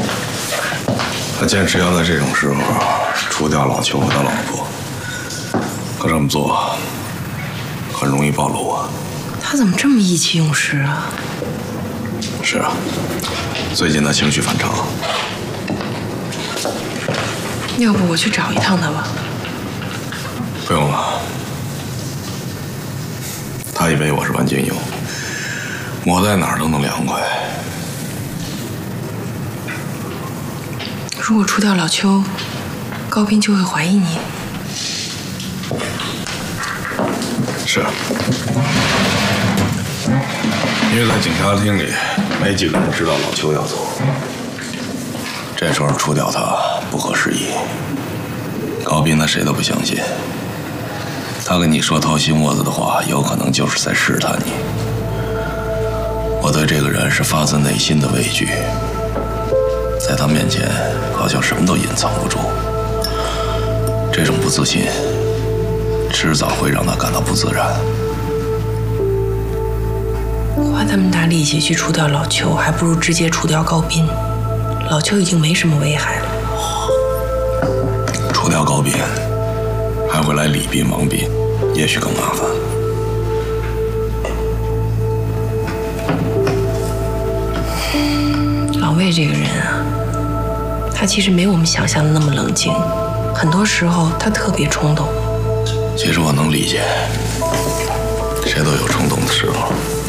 他坚持要在这种时候除掉老邱和他老婆，可这么做很容易暴露啊。 他怎么这么意气用事啊？ 是啊，最近他情绪反常。 要不我去找一趟他吧？ 不用了，他以为我是万金油，我在哪儿都能凉快。 如果除掉老邱，高斌就会怀疑你。 是，因为在警察厅里没几个人知道老邱要走，这时候除掉他不合时宜。高斌他谁都不相信，他跟你说掏心窝子的话，有可能就是在试探你。我对这个人是发自内心的畏惧，在他面前好像什么都隐藏不住。这种不自信，迟早会让他感到不自然。 花那么大力气去除掉老邱，还不如直接除掉高斌。老邱已经没什么危害了。 除掉高斌，还会来李斌、王斌，也许更麻烦。 老魏这个人啊，他其实没我们想象的那么冷静，很多时候他特别冲动。 其实我能理解，谁都有冲动的时候。